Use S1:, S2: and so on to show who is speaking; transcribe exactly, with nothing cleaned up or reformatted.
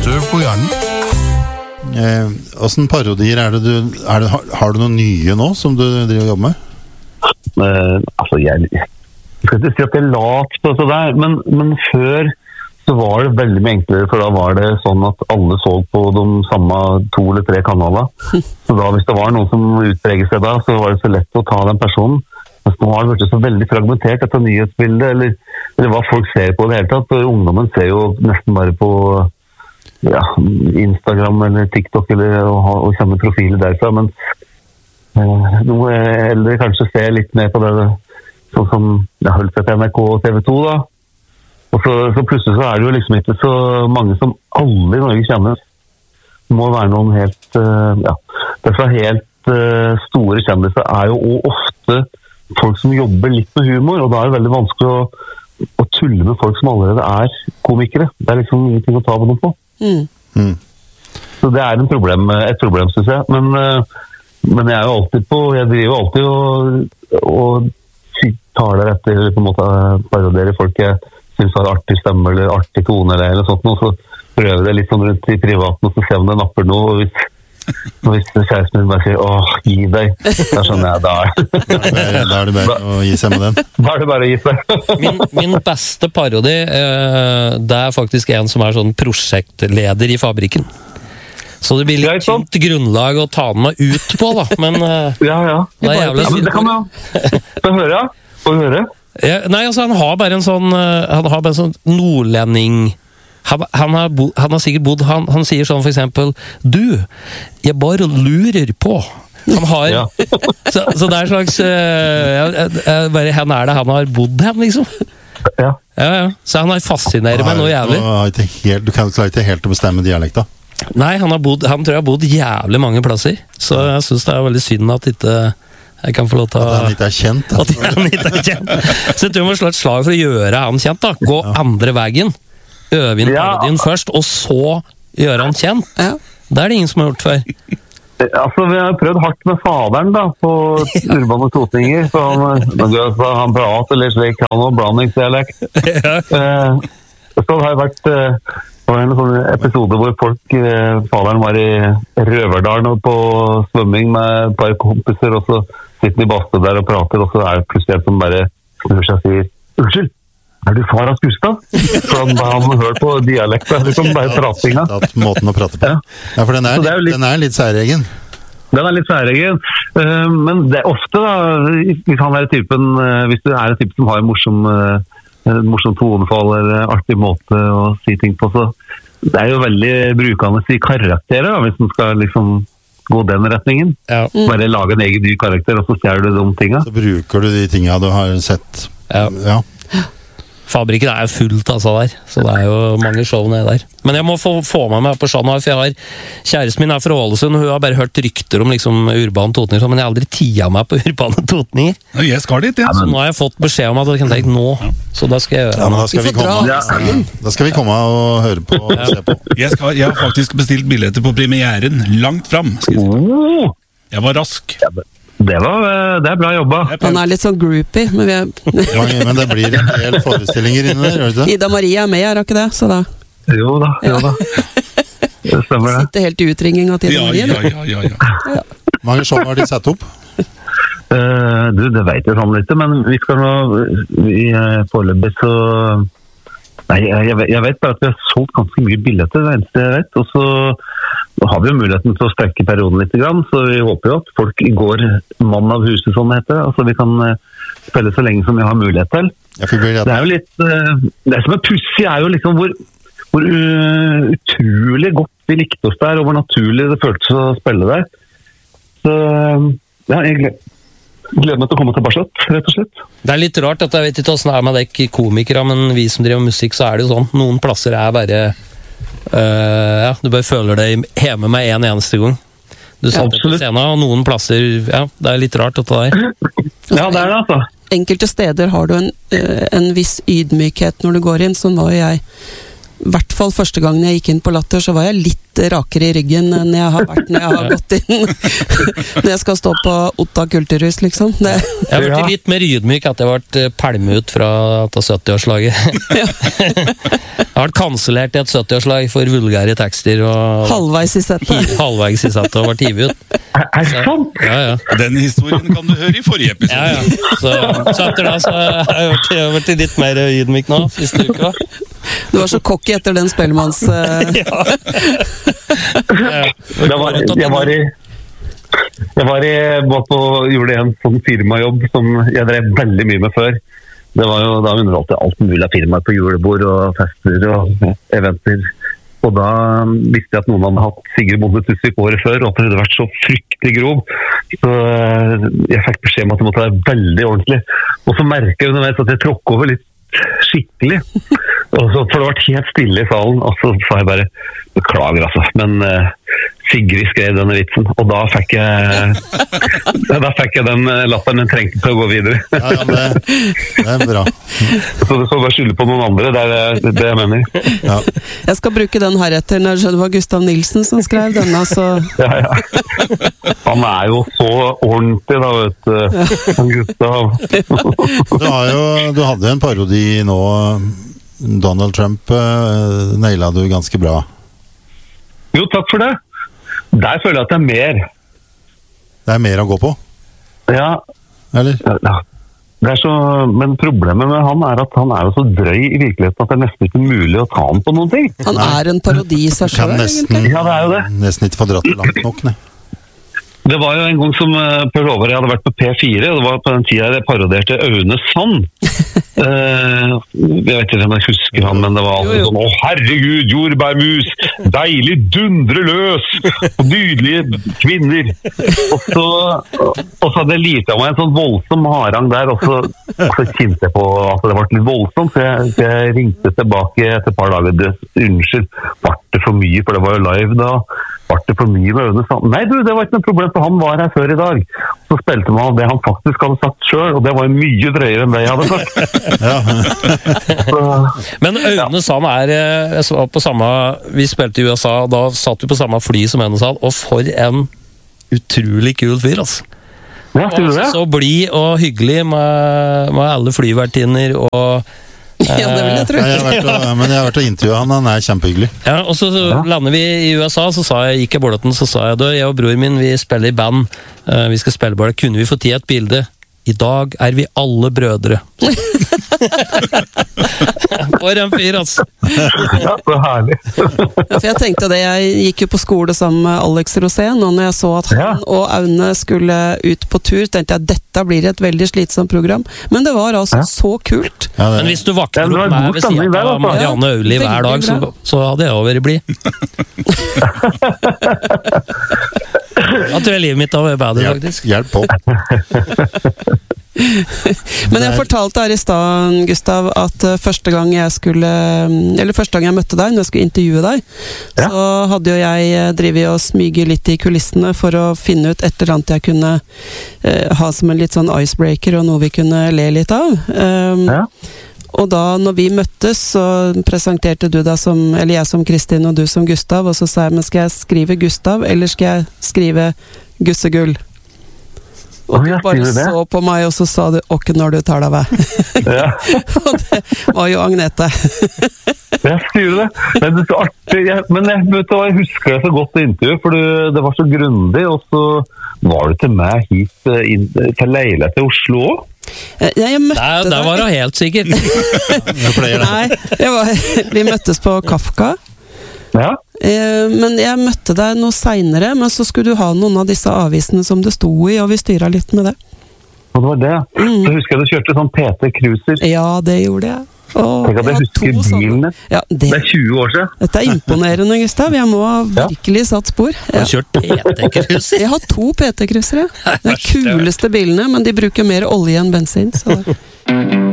S1: støv på hjernen.
S2: Eh, hvordan parodier er det du, er det, har, har du noen nye nå som du driver og jobber med?
S3: Uh, altså, jeg, jeg skal ikke si at jeg er lat på det der, men, men før så var det veldig mye enklere, for da var det sånn at alle så på de samme to eller tre kanaler. Så da, hvis det var noen som utpreget seg da, så var det så lett å ta den personen. Men nå har det vært så veldig fragmentert etter nyhetsbildet, eller, eller hva folk ser på det hele tatt. For ungdommen ser jo nesten bare på ja, Instagram eller TikTok, eller og, og kommer profiler derfra, men eh, noe eldre kanskje ser litt mer på det, sånn som jeg har holdt seg til N R K og T V to da. Og så, så plutselig så er det jo liksom ikke så mange som alle i Norge kjenner. Det må være noen helt, uh, ja, derfor helt uh, store kjendiser er jo ofte folk som jobber litt med humor, og da er det veldig vanskelig å, å tulle med folk som allerede er komikere. Det er liksom ingenting å ta på noe på.
S4: Mm.
S2: Mm.
S3: Så det er en problem, et problem, synes jeg. Men, uh, men jeg er jo alltid på, jeg driver jo alltid og, og tar der etter, på en måte parodierer folk jeg synes har artig stemme eller artig tone eller noe sånt, og så prøver jeg det litt sånn rundt i privaten og så ser om det napper noe, og hvis, og hvis kjæresten min bare sier åh, gi deg, da skjønner jeg, da er
S2: Da er det bare å gi seg med den.
S3: Da er det bare å gi seg.
S5: Min, min beste parodi, eh, det er faktisk en som er sånn prosjektleder i fabrikken. Så det blir litt tynt grunnlag å ta den meg ut på, da, men eh,
S3: ja, ja.
S5: det er jævlig
S3: ja, men det kan man jo. Få høre, ja. Få høre.
S5: Ja, nei, altså han har bare en sånn han har bare en sånn nordlending han, han, har, bo, han har sikkert bodd han, han sier sånn for eksempel du, jeg bare lurer på han har ja. så, så det er en slags uh, bare hen er det han har bodd hen liksom
S3: ja.
S5: Ja, ja. Så han har fascinerer meg noe jævlig
S2: helt, du kan ikke helt å bestemme dialekta.
S5: Nei, han, har bodd, han tror jeg har bodd jævlig mange plasser, så jeg synes det er veldig synd at ikke jeg kan få lov til å...
S2: At han ikke er kjent.
S5: At han ikke er kjent. Så jeg tror vi må slå et slag for å gjøre han kjent, da. Gå ja. Andre veien. Øve inn parodien ja. Først, og så gjøre han kjent. Ja. Det er det ingen som har gjort før.
S3: Altså, vi har prøvd hardt med faderen, da, på Urbane Totinger. Så han, han prater litt slik, han og blandingsdialekt. Ja. Så det har vært... Det var en sånn episode hvor folk, faderen var i Røverdalen og på svømming med et par kompiser, og så sitter de i baste der og prater, og så er det plutselig en som bare snur seg og sier unnskyld, er du far av Gustav? Så han, han har hørt på dialekten, liksom bare pratinga.
S2: Måten å prate på. Ja, ja for den er, er litt, den er litt særegen.
S3: Den er litt særegen, men det er ofte da, hvis han er typen, hvis du er en type som har en morsom en morsom tonefall eller artig måte å si ting på, så det er jo veldig brukende i karakterer da, hvis man skal liksom gå den retningen. Ja. Bare lage en egen ny karakter, og så ser du de tingene.
S2: Så bruker du de tingene du har sett.
S5: Ja. Ja. Fabrikken er jo fullt altså der, så det er jo mange show nede der. Men jeg må få, få meg med på Shanghai, for jeg har kjæresten min er fra Ålesund, og hun har bare hørt rykter om liksom urbane totninger, men jeg har aldri tida meg på urbane totninger.
S1: Ja, jeg skal dit, ja.
S5: Så nå har jeg fått beskjed om at jeg kan tenke nå, så da skal jeg gjøre
S2: ja, da skal vi, vi komme, ja. Da skal vi komme og høre på og se på.
S1: Jeg, skal, jeg har faktisk bestilt billetter på premieren langt fram. Skal jeg, si. Jeg var rask.
S3: Ja, Det, var, det er bra jobba.
S4: Han er litt sånn groupie, men vi er...
S2: ja, men det blir en del forestillinger inne der, det?
S4: Ida Maria er med, er ikke det? Så da...
S3: Jo da, jo da. Det stemmer det.
S4: Sitter helt i utringing av Ida
S1: ja,
S4: Maria.
S1: Ja, ja, ja, ja.
S4: ja.
S2: Mange show har de satt opp?
S3: Uh, du, det vet jeg sånn litt, men vi skal nå... Vi foreløpig så... Nei, jeg vet, jeg vet bare at vi har solgt ganske mye billetter, det eneste jeg vet, og så har vi jo muligheten til å strekke perioden litt, så vi håper jo at folk går mann av huset, som det heter, altså vi kan spille så lenge som vi har mulighet til. Det er jo litt, det som er pussig er jo liksom hvor, hvor utrolig godt vi likte oss der, og hvor naturlig det føltes å spille der. Så ja, egentlig... gleder meg til å komme tilbake, rett og slett.
S5: Det er litt rart at jeg vet ikke hvordan det er med deg komikere, men vi som driver musikk, så er det jo sånn. Noen plasser er bare uh, ja, du bare føler deg hjemme med en eneste gang. Du setter ja, på scenen, og noen plasser, ja, det er litt rart dette der.
S3: Ja, det er det altså.
S4: Enkelte steder har du en, en viss ydmykhet når du går inn, sånn var jo jeg. I hvert fall første gangen jeg gikk inn på Latter, så var jeg litt litt rakere i ryggen enn jeg har vært når jeg har gått inn. Når jeg skal stå på Otta kulturhus, liksom. Det.
S5: Jeg har vært litt mer ydmyk at jeg ble pælmet ut fra sytti-årslaget. Jeg har vært kansellert i et sytti-årslag for vulgære tekster. Og
S4: halvveis i settet.
S5: Halvveis i settet og vært hivet ut.
S3: Er det sant?
S5: Ja, ja.
S1: Den historien kan du høre i forrige episode.
S5: Ja, ja. Så, så etter det så har jeg vært, jeg har vært litt mer ydmyk nå, siste uka.
S4: Du var så cocky etter den spellemanns... Uh...
S5: Ja.
S3: Det var, jeg var i Jeg var i, var på, gjorde en sånn firmajobb som jeg drev veldig mye med før. Det var jo, da underholdt jeg alt mulig av firmaer på julebord og fester og eventer. Og da visste jeg at noen hadde hatt Sigrid Bonde Tusvik året før, og at det hadde vært så fryktelig grov. Så jeg fikk beskjed om at det måtte være veldig ordentlig. Og så merket jeg underveis at jeg tråkket over litt skikkelig. Og så, for det var helt stille i salen, og så sa jeg bare, beklager altså, men uh, Sigrid skrev denne vitsen, og da fikk jeg da fikk jeg den latteren den trengte til å gå videre.
S2: Ja, ja, det, det er bra.
S3: Så du får bare skylde på noen andre, det er det, det jeg mener.
S2: Ja.
S4: Jeg skal bruke den her etter, når det var Gustav Nilsen som skrev denne, så...
S3: Ja, ja. Han er jo så ordentlig da, vet du, han Gustav.
S2: Du, har jo, du hadde en parodi nå, Donald Trump, uh, nailet du ganske bra.
S3: Jo, takk for det. Der føler jeg at det er mer.
S2: Det er mer å gå på?
S3: Ja.
S2: Eller?
S3: Ja. Det er så, men problemet med han er at han er jo så drøy i virkeligheten at det er nesten ikke mulig å ta han på noen ting.
S4: Han er en parodi i seg
S2: Kan
S4: selv,
S2: nesten,
S4: egentlig.
S3: Ja, det er jo det.
S2: nesten ikke få dratt det langt nok, ne?
S3: Det var jo en gang som uh, Per Håvard, jeg hadde vært på P fire, og det var på den tida jeg paroderte Aune Sand. Uh, jeg vet ikke om jeg husker han, men det var
S4: Jo, jo.
S3: sånn, å herregud, jordbærmus, deilig dundre løs, og nydelige kvinner. Og så, og så hadde jeg lite av meg en sånn voldsom harang der, og så, og så kjente jeg på at det var litt voldsomt, så jeg, så jeg ringte tilbake etter et par dager, det, unnskyld, var det for mye, for det var jo live da, var det for mye med Aune Sand? Nei du, det var ikke noe problem, for han var her før i dag. Så spilte man det han faktisk hadde sagt selv, og det var jo mye drøyere enn det jeg hadde sagt. Så,
S5: Men Aune Sand er eh, jeg var på samme, vi spilte i U S A, da satt vi på samme fly som Aune Sand, og for en utrolig kul fyr, altså.
S3: ja, sier du det?
S5: Så blid og hyggelig med, med alle flyvertinner og
S4: Ja, det vil jeg tro.
S2: Ja, jeg har vært og, men jeg har vært og intervjuet han, han er kjempehyggelig.
S5: Ja, og så, så lander vi i U S A, så sa jeg, gikk jeg Bolletten, så sa jeg, du, jeg og bror min, vi spiller i band, uh, vi skal spille bare, kunne vi få tid et bilde? I dag er vi alle brødre. For en fyr, altså.
S3: Ja, så herlig.
S4: Ja, for jeg tenkte det, jeg gikk jo på skole sammen med Alex Rosén, og når jeg så at han
S3: Ja.
S4: og Aune skulle ut på tur, tenkte jeg at dette blir et veldig slitsomt program. Men det var altså
S3: Ja.
S4: så kult.
S2: Ja, det,
S5: Men hvis du vakner
S3: Ja, det var
S5: opp med
S3: god
S5: ved
S3: stemning
S5: siden
S3: der,
S5: av
S3: altså.
S5: Marianne Aulie hver dag, så,
S4: Veldig bra.
S5: så hadde jeg også vært blid. Da tror jeg livet mitt hadde vært bedre,
S2: hjelp,
S5: faktisk.
S2: hjelp på.
S4: Men jeg fortalte her i stad, Gustav, at uh, første gang jeg skulle Eller første gang jeg møtte deg, når jeg skulle intervjue deg,
S3: Ja.
S4: så hadde jo jeg uh, drivet og smyget litt i kulissene for å finne ut et eller annet jeg kunne uh, ha som en litt sånn icebreaker, og noe vi kunne le litt av. Um,
S3: Ja.
S4: Og da, når vi møttes, så presenterte du deg som, eller jeg som Kristin og du som Gustav, og så sa jeg, men skal jeg skrive Gustav, eller skal jeg skrive Gussegull? Og
S3: Å,
S4: du
S3: ja,
S4: bare
S3: sier du det?
S4: så på meg, og så sa du, åkke når du tar deg ved.
S3: Ja.
S4: Og det var jo Agnete.
S3: Jeg sier det. Men det er så artig. Jeg, men jeg, vet du hva, jeg husker det så godt det intervjuet, for du, det var så grundig, og så var du til meg hit eh, inn, til leilighet til Oslo også.
S4: Jeg, jeg møtte
S5: Der, der var hun helt sikkert.
S2: Jeg pleier det.
S4: Nei, jeg var, vi møttes på Kafka.
S3: Ja.
S4: Eh, men jeg møtte deg noe senere, men så skulle du ha noen av disse avisene som det sto i, og vi styret litt med det.
S3: Og det var det.
S4: Mm.
S3: Så husker jeg du kjørte sånn P T Cruiser.
S4: Ja, det gjorde jeg. Åh,
S3: Tenk at jeg
S4: har
S3: husker
S4: to sånne.
S3: bilen din.
S4: Ja, det,
S3: Det er tjue år siden.
S4: dette er imponerende, Gustav. Jeg må ha
S3: Ja.
S4: virkelig satt spor.
S5: Hun
S4: Ja.
S5: har kjørt P T-cruiser.
S4: Jeg har to P T-kryssere. De kuleste bilene, men de bruker mer olje enn bensin. Så.